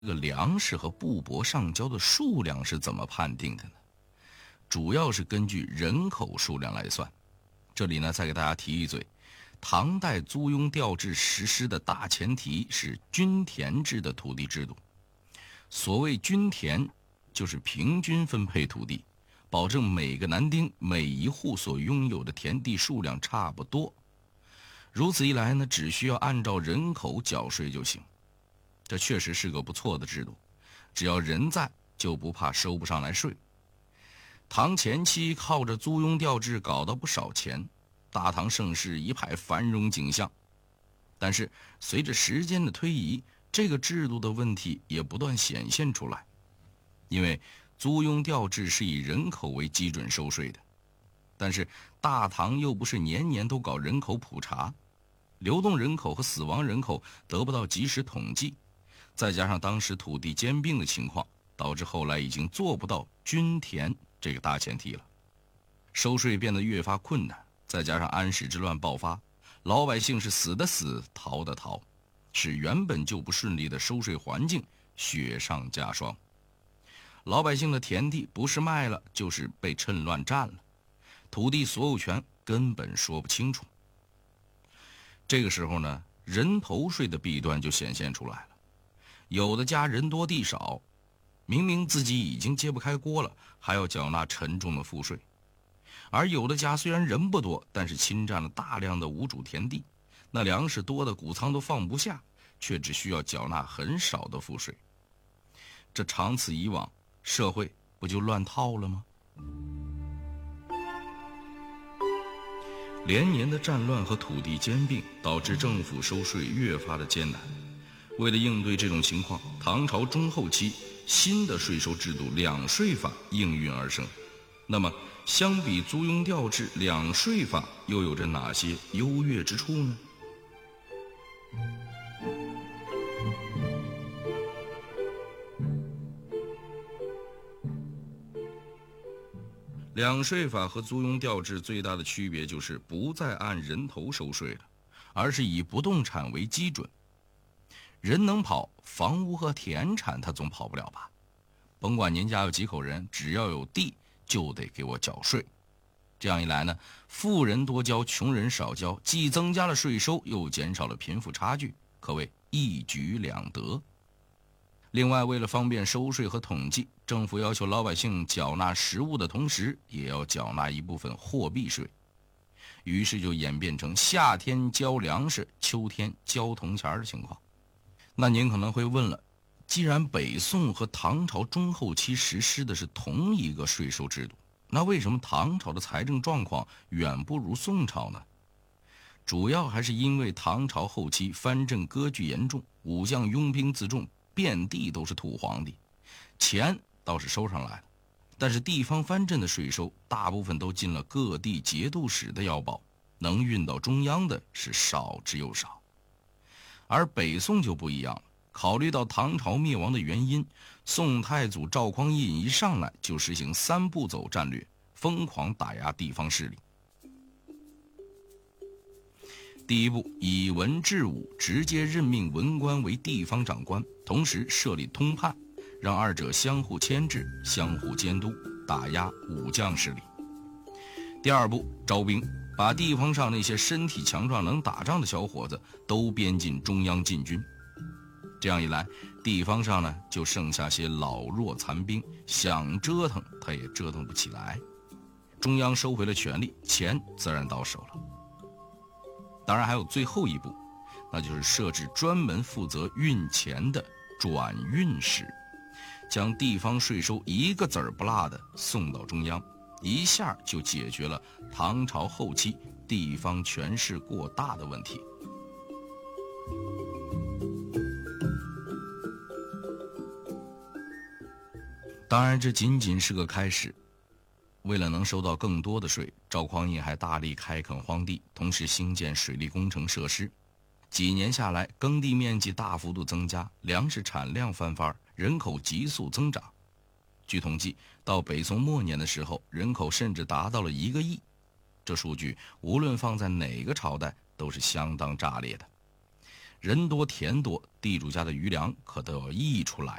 这个粮食和布帛上交的数量是怎么判定的呢？主要是根据人口数量来算。这里呢，再给大家提一嘴，唐代租庸调制实施的大前提是均田制的土地制度。所谓均田，就是平均分配土地，保证每个男丁每一户所拥有的田地数量差不多。如此一来呢，只需要按照人口缴税就行。这确实是个不错的制度，只要人在，就不怕收不上来税。唐前期靠着租庸调制搞到不少钱，大唐盛世一派繁荣景象。但是随着时间的推移，这个制度的问题也不断显现出来。因为租庸调制是以人口为基准收税的，但是大唐又不是年年都搞人口普查，流动人口和死亡人口得不到及时统计，再加上当时土地兼并的情况，导致后来已经做不到均田这个大前提了。收税变得越发困难，再加上安史之乱爆发，老百姓是死的死，逃的逃，使原本就不顺利的收税环境雪上加霜。老百姓的田地不是卖了，就是被趁乱占了，土地所有权根本说不清楚。这个时候呢，人头税的弊端就显现出来了。有的家人多地少，明明自己已经揭不开锅了，还要缴纳沉重的赋税；而有的家虽然人不多，但是侵占了大量的无主田地，那粮食多的谷仓都放不下，却只需要缴纳很少的赋税。这长此以往，社会不就乱套了吗？连年的战乱和土地兼并，导致政府收税越发的艰难。为了应对这种情况，唐朝中后期新的税收制度两税法应运而生。那么相比租庸调制，两税法又有着哪些优越之处呢？两税法和租庸调制最大的区别就是不再按人头收税了，而是以不动产为基准。人能跑，房屋和田产他总跑不了吧？甭管您家有几口人，只要有地就得给我缴税。这样一来呢，富人多交，穷人少交，既增加了税收，又减少了贫富差距，可谓一举两得。另外，为了方便收税和统计，政府要求老百姓缴纳实物的同时，也要缴纳一部分货币税。于是就演变成夏天交粮食，秋天交铜钱的情况。那您可能会问了，既然北宋和唐朝中后期实施的是同一个税收制度，那为什么唐朝的财政状况远不如宋朝呢？主要还是因为唐朝后期藩镇割据严重，武将拥兵自重，遍地都是土皇帝，钱倒是收上来了，但是地方藩镇的税收大部分都进了各地节度使的腰包，能运到中央的是少之又少。而北宋就不一样了，考虑到唐朝灭亡的原因，宋太祖赵匡胤一上来就实行三步走战略，疯狂打压地方势力。第一步，以文治武，直接任命文官为地方长官，同时设立通判，让二者相互牵制，相互监督，打压武将势力。第二步，招兵，把地方上那些身体强壮能打仗的小伙子都编进中央禁军。这样一来，地方上呢就剩下些老弱残兵，想折腾他也折腾不起来。中央收回了权力，钱自然到手了。当然还有最后一步，那就是设置专门负责运钱的转运使，将地方税收一个子儿不落的送到中央，一下就解决了唐朝后期地方权势过大的问题。当然这仅仅是个开始，为了能收到更多的税，赵匡胤还大力开垦荒地，同时兴建水利工程设施。几年下来，耕地面积大幅度增加，粮食产量翻番，人口急速增长。据统计，到北宋末年的时候，人口甚至达到了1个亿。这数据无论放在哪个朝代都是相当炸裂的。 人多田多，地主家的余粮可都要溢出来